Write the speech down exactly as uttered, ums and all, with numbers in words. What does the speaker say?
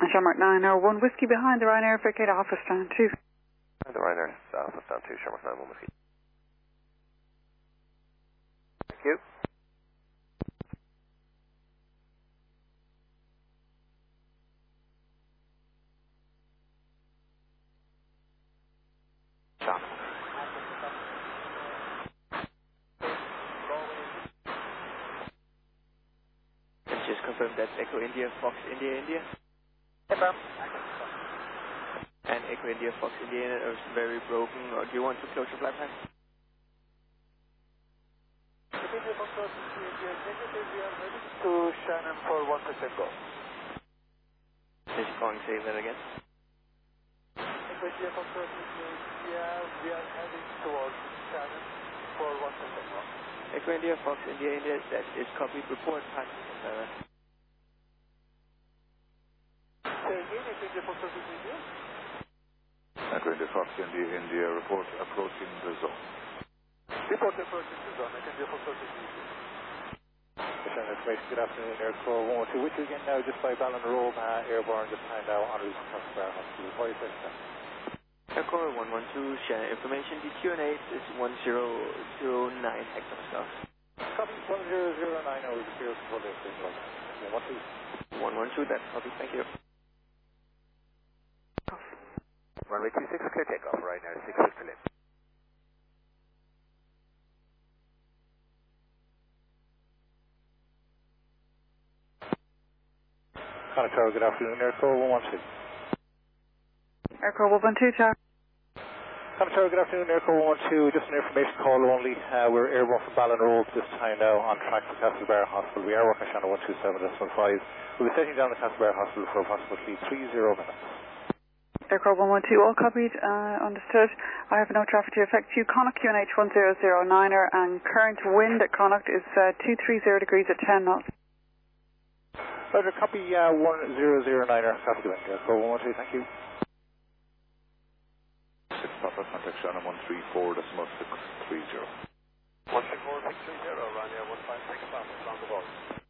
Shamrock nine oh one Whiskey behind the Ryanair Vacate Alpha Stand two. The Ryanair Alpha Stand two, Shamrock nine one Whiskey. Thank you. Stop. Can you just confirm that's Echo India, Fox India, India? Confirm. And Echo India, Fox India, India is very broken, or do you want to close your flight plan? To Shannon for one percent go. Just calling, say that again. Echo India, Fox India, we are heading towards Shannon for one percent go. Echo India, Fox India, India, that is copied, report, pass. Uh, Say again, Echo India, Fox India. Echo India, Fox India, India, report approaching the zone. Report approaching the zone, Echo India, Fox India. Shannon information, good afternoon, Aircraft one one two, with you again now, just by Ballinrome, uh, airborne, just behind now, on route to Castlebar Hospital. What are you saying, sir? Aircore one one two, Shannon information, D Q N eight is one zero zero nine hectostar. Copy one zero zero nine, over the zero control there, please, one one two. one one two, that's copy, thank you. Runway two six, clear takeoff, Ryanair six six to lift. Connor Tower, good afternoon, Aircraft one one two. Aircraft one one two, Tower. Connor Tower, good afternoon, Aircraft one one two, just an information call only. Uh, we're airborne from Ballinrome this time now, on track for Castlebar Hospital. We are working Shannon one two seven decimal five. We'll be setting down the Castlebar Hospital for approximately three zero minutes. Aircraft one one two, all copied, uh, understood. I have no traffic to affect you. Connacht Q N H one zero zero nine er, and current wind at Connacht is uh, two three zero degrees at ten knots. Roger, copy uh, one zero zero nine er, copy the wind, Aircraft one one two, thank you. six Papa, contact Shannon one three four decimal six three zero. one three four six three zero, Ryanair one five six, Papa, on the board.